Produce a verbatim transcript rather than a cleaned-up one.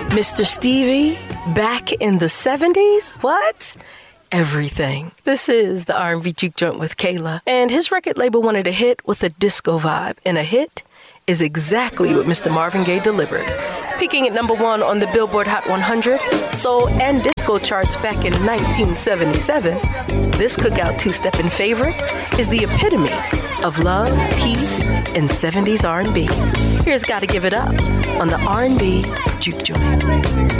Mister Stevie, back in the seventies? What? Everything. This is the R and B Juke Joint with Kayla, and his record label wanted a hit with a disco vibe, and a hit is exactly what Mister Marvin Gaye delivered. Peaking at number one on the Billboard Hot one hundred, soul and disco charts back in nineteen seventy-seven, this cookout two-stepping favorite is the epitome of love, peace, and seventies R and B. Here's Gotta Give It Up on the R and B Juke Joint.